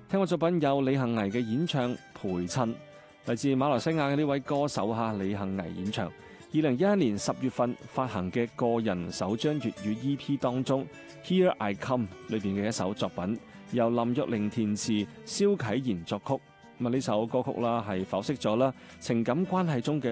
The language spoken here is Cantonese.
聽過作品有李幸倪嘅演唱《陪襯》，嚟自馬來西亞嘅呢位歌手李幸倪演唱。2011年10月份發行嘅個人首張粵語 EP 當中，《Here I Come》裏邊嘅一首作品，由林若寧填詞，蕭啟賢作曲。呢首歌曲啦係剖析咗啦情感關係中嘅